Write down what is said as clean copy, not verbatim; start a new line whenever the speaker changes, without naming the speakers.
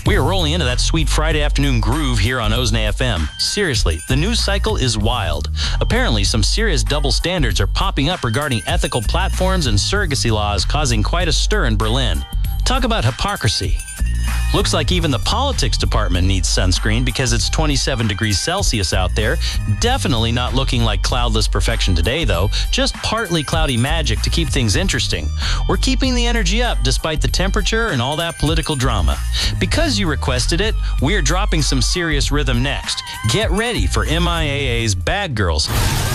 We are rolling into that sweet Friday afternoon groove here on Ozne FM. Seriously, the news cycle is wild. Apparently, some serious double standards are popping up regarding ethical platforms and surrogacy laws, causing quite a stir in Berlin. Talk about hypocrisy. Looks like even the politics department needs sunscreen because it's 27 degrees Celsius out there. Definitely not looking like cloudless perfection today, though. Just partly cloudy magic to keep things interesting. We're keeping the energy up despite the temperature and all that political drama. Because you requested it, we're dropping some serious rhythm next. Get ready for MIAA's Bad Girls.